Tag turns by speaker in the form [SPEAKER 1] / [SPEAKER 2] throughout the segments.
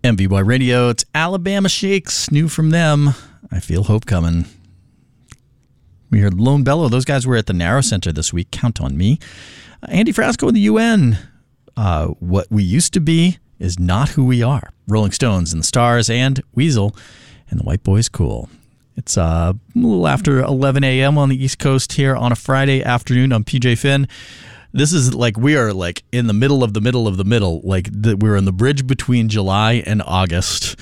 [SPEAKER 1] MVY Radio, it's Alabama Shakes, new from them. I feel hope coming. We heard Lone Bellow. Those guys were at the Narrow Center this week. Count on me. Andy Frasco and the UN. What we used to be is not who we are. Rolling Stones and the Stars and Weasel and the White Boys Cool. It's a little after 11 a.m. on the East Coast here on a Friday afternoon. I'm PJ Finn. This is like we are like in the middle of the middle of the middle. Like we're in the bridge between July and August.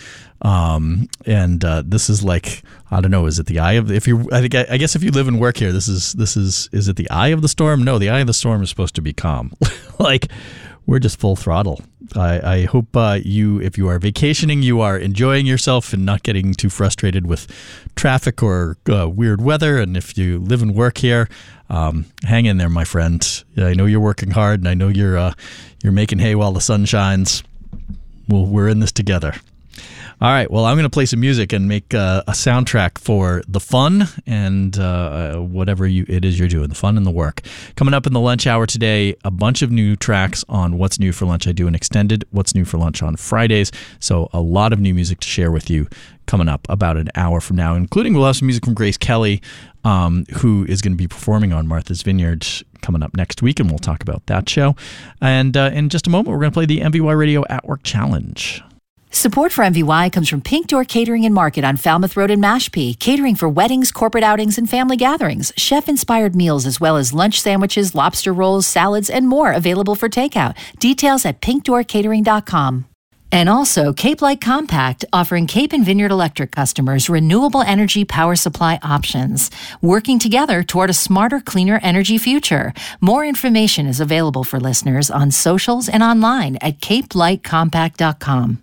[SPEAKER 1] This is like, I don't know, is it the eye of, I guess if you live and work here, is it the eye of the storm? No, the eye of the storm is supposed to be calm. Like we're just full throttle. I hope if you are vacationing, you are enjoying yourself and not getting too frustrated with traffic or weird weather. And if you live and work here, hang in there, my friend. I know you're working hard, and I know you're making hay while the sun shines. We're in this together. All right, well, I'm going to play some music and make a soundtrack for the fun and whatever it is you're doing, the fun and the work. Coming up in the lunch hour today, a bunch of new tracks on What's New for Lunch. I do an extended What's New for Lunch on Fridays, so a lot of new music to share with you coming up about an hour from now, including we'll have some music from Grace Kelly, who is going to be performing on Martha's Vineyard coming up next week, and we'll talk about that show. And in just a moment, we're going to play the MVY Radio At Work Challenge.
[SPEAKER 2] Support for MVY comes from Pink Door Catering and Market on Falmouth Road in Mashpee, catering for weddings, corporate outings, and family gatherings. Chef-inspired meals as well as lunch sandwiches, lobster rolls, salads, and more available for takeout. Details at pinkdoorcatering.com. And also Cape Light Compact, offering Cape and Vineyard Electric customers renewable energy power supply options, working together toward a smarter, cleaner energy future. More information is available for listeners on socials and online at capelightcompact.com.